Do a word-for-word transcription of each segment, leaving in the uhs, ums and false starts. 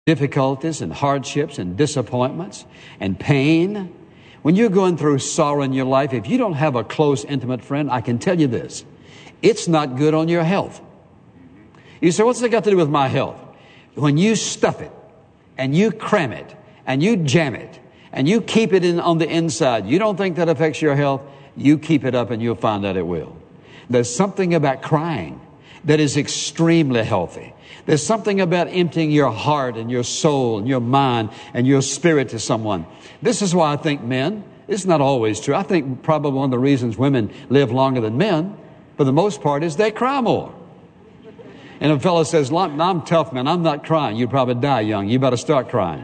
difficulties and hardships and disappointments and pain. When you're going through sorrow in your life, if you don't have a close, intimate friend, I can tell you this, it's not good on your health. You say, what's that got to do with my health? When you stuff it and you cram it and you jam it and you keep it in on the inside, you don't think that affects your health? You keep it up and you'll find out it will. There's something about crying that is extremely healthy. There's something about emptying your heart and your soul and your mind and your spirit to someone. This is why I think men, it's not always true. I think probably one of the reasons women live longer than men, for the most part, is they cry more. And if a fellow says, I'm tough, man, I'm not crying, you'd probably die young. You better start crying.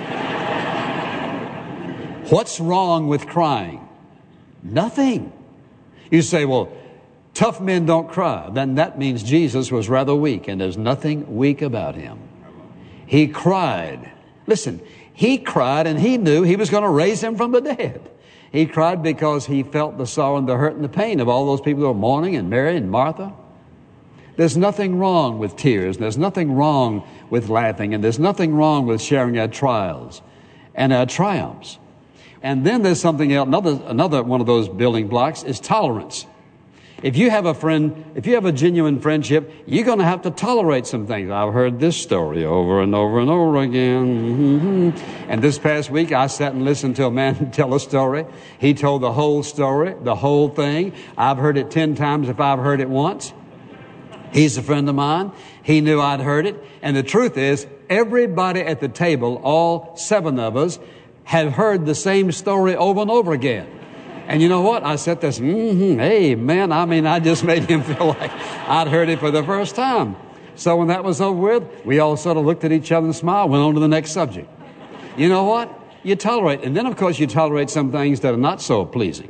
What's wrong with crying? Nothing. You say, well, tough men don't cry. Then that means Jesus was rather weak, and there's nothing weak about him. He cried. Listen, he cried, and he knew he was going to raise him from the dead. He cried because he felt the sorrow and the hurt and the pain of all those people who were mourning, and Mary and Martha. There's nothing wrong with tears. There's nothing wrong with laughing, and there's nothing wrong with sharing our trials and our triumphs. And then there's something else. Another, another one of those building blocks is tolerance. If you have a friend, if you have a genuine friendship, you're going to have to tolerate some things. I've heard this story over and over and over again. Mm-hmm. And this past week, I sat and listened to a man tell a story. He told the whole story, the whole thing. I've heard it ten times if I've heard it once. He's a friend of mine. He knew I'd heard it. And the truth is, everybody at the table, all seven of us, had heard the same story over and over again. And you know what? I said this, mm-hmm, amen. I mean, I just made him feel like I'd heard it for the first time. So when that was over with, we all sort of looked at each other and smiled, went on to the next subject. You know what? You tolerate. And then, of course, you tolerate some things that are not so pleasing.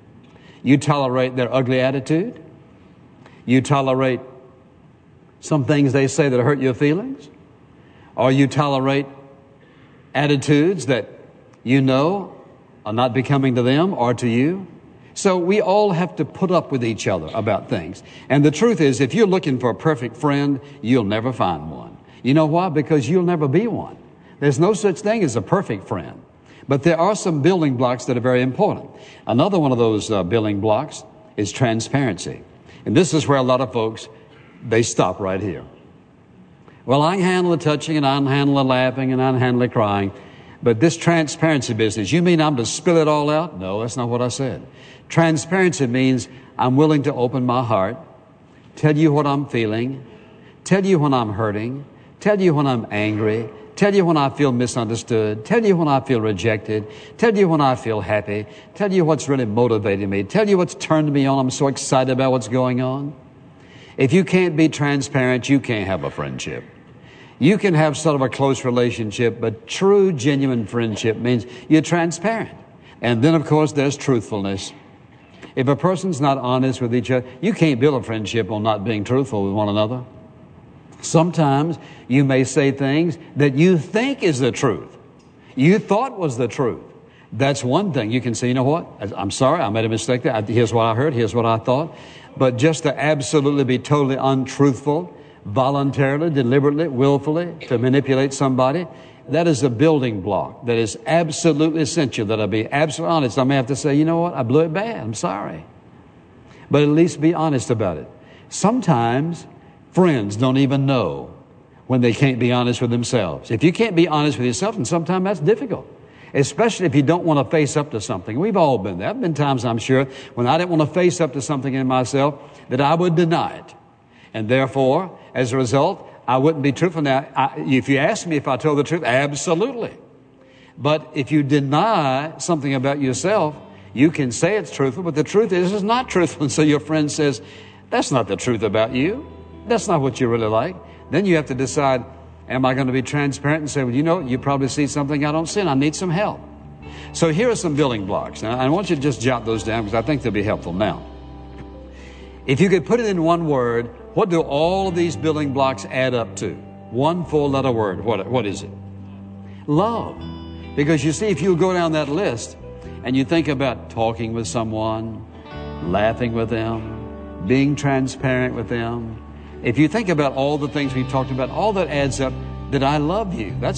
You tolerate their ugly attitude. You tolerate some things they say that hurt your feelings. Or you tolerate attitudes that you know are not becoming to them or to you. So we all have to put up with each other about things. And the truth is, if you're looking for a perfect friend, you'll never find one. You know why? Because you'll never be one. There's no such thing as a perfect friend. But there are some building blocks that are very important. Another one of those uh, building blocks is transparency. And this is where a lot of folks, they stop right here. Well, I can handle the touching, and I can handle the laughing, and I can handle the crying. But this transparency business, you mean I'm to spill it all out? No, that's not what I said. Transparency means I'm willing to open my heart, tell you what I'm feeling, tell you when I'm hurting, tell you when I'm angry, tell you when I feel misunderstood, tell you when I feel rejected, tell you when I feel happy, tell you what's really motivating me, tell you what's turned me on. I'm so excited about what's going on. If you can't be transparent, you can't have a friendship. You can have sort of a close relationship, but true, genuine friendship means you're transparent. And then, of course, there's truthfulness. If a person's not honest with each other, you can't build a friendship on not being truthful with one another. Sometimes you may say things that you think is the truth. You thought was the truth. That's one thing. You can say, you know what? I'm sorry, I made a mistake there. Here's what I heard. Here's what I thought. But just to absolutely be totally untruthful, voluntarily, deliberately, willfully, to manipulate somebody, that is a building block that is absolutely essential, that I'll be absolutely honest. I may have to say, you know what, I blew it bad, I'm sorry. But at least be honest about it. Sometimes friends don't even know when they can't be honest with themselves. If you can't be honest with yourself, and sometimes that's difficult, especially if you don't want to face up to something. We've all been there. There have been times, I'm sure, when I didn't want to face up to something in myself, that I would deny it. And therefore, as a result, I wouldn't be truthful. Now, I, if you ask me if I told the truth, absolutely. But if you deny something about yourself, you can say it's truthful, but the truth is it's not truthful. And so your friend says, that's not the truth about you. That's not what you really like. Then you have to decide, am I going to be transparent and say, well, you know, you probably see something I don't see, and I need some help. So here are some building blocks. Now, I want you to just jot those down because I think they'll be helpful. Now, if you could put it in one word, what do all of these building blocks add up to? One four-letter word. What, what is it? Love. Because you see, if you go down that list and you think about talking with someone, laughing with them, being transparent with them, if you think about all the things we've talked about, all that adds up that I love you. That's